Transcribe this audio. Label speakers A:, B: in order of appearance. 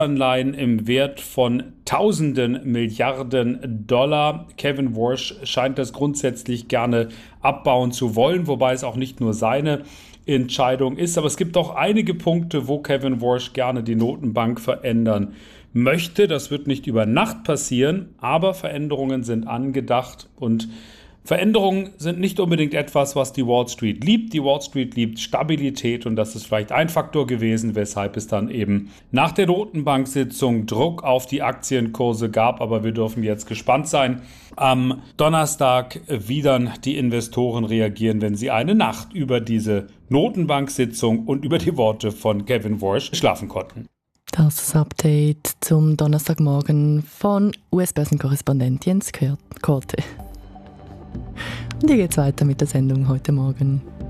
A: Anleihen im Wert von tausenden Milliarden Dollar. Kevin Warsh scheint das grundsätzlich gerne abbauen zu wollen, wobei es auch nicht nur seine Entscheidung ist. Aber es gibt auch einige Punkte, wo Kevin Warsh gerne die Notenbank verändern möchte. Das wird nicht über Nacht passieren, aber Veränderungen sind angedacht und Veränderungen sind nicht unbedingt etwas, was die Wall Street liebt. Die Wall Street liebt Stabilität und das ist vielleicht ein Faktor gewesen, weshalb es dann eben nach der Notenbank-Sitzung Druck auf die Aktienkurse gab. Aber wir dürfen jetzt gespannt sein am Donnerstag, wie dann die Investoren reagieren, wenn sie eine Nacht über diese Notenbank-Sitzung und über die Worte von Kevin Warsh schlafen konnten.
B: Das ist das Update zum Donnerstagmorgen von US-Börsenkorrespondent Jens Korte. Und hier geht's weiter mit der Sendung heute Morgen.